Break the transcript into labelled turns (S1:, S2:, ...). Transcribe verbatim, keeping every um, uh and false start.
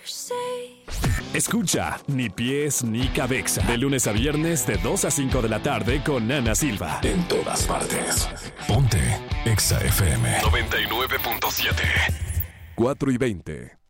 S1: Escucha Ni Pies Ni Cabeza de lunes a viernes de dos a cinco de la tarde con Ana Silva.
S2: En todas partes. Ponte Exa F M
S1: noventa y nueve punto siete.
S2: cuatro y veinte.